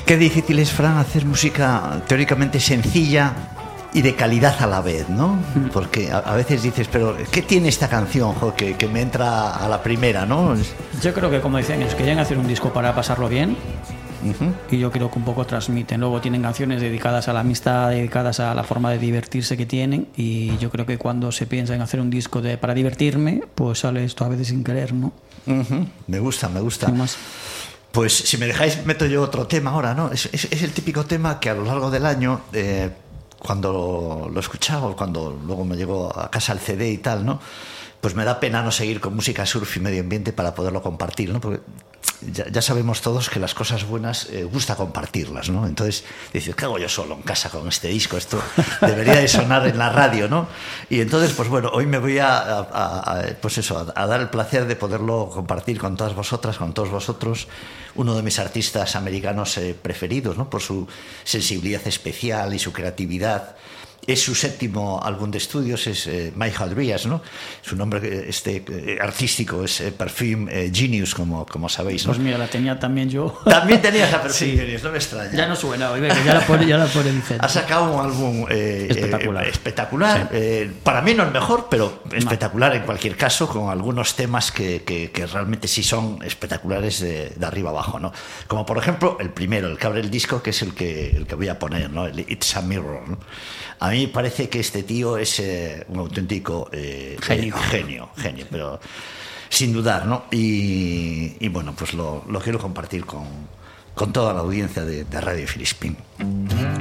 Qué difícil es, Fran, hacer música teóricamente sencilla y de calidad a la vez, ¿no? Porque a veces dices, pero ¿qué tiene esta canción, que me entra a la primera, ¿no? Yo creo que, como dicen, es que querían hacer un disco para pasarlo bien. Uh-huh. Y yo creo que un poco transmiten. Luego tienen canciones dedicadas a la amistad, dedicadas a la forma de divertirse que tienen. Y yo creo que cuando se piensa en hacer un disco para divertirme, pues sale esto a veces sin querer, ¿no? Uh-huh. Me gusta. Sin más. Pues si me dejáis, meto yo otro tema ahora, ¿no? Es el típico tema que a lo largo del año, cuando lo escuchaba, cuando luego me llegó a casa el CD y tal, ¿no? Pues me da pena no seguir con música surf y medio ambiente para poderlo compartir, ¿no? Porque ya sabemos todos que las cosas buenas gusta compartirlas, ¿no? Entonces dices, ¿qué hago yo solo en casa con este disco? Esto debería de sonar en la radio, ¿no? Y entonces, pues bueno, hoy me voy a dar el placer de poderlo compartir con todas vosotras, con todos vosotros, uno de mis artistas americanos preferidos, ¿no? Por su sensibilidad especial y su creatividad. Es su séptimo álbum de estudios, es Michael Rias, ¿no? Su nombre artístico es Perfume Genius, como sabéis, ¿no? Pues mira, la tenía también yo. También tenías la Perfume Sí. Genius, no me extraña. Ya no suena, hoy, ya la pone Vicente. Ha sacado un álbum espectacular. Sí. Para mí no el mejor, pero espectacular en cualquier caso, con algunos temas que realmente sí son espectaculares de arriba abajo, ¿no? Como por ejemplo el primero, el que abre el disco, que es el que voy a poner, ¿no? El It's a Mirror, ¿no? A mí me parece que este tío es un auténtico genio, pero sin dudar, ¿no? Y bueno, pues lo quiero compartir con toda la audiencia de Radio Filispín.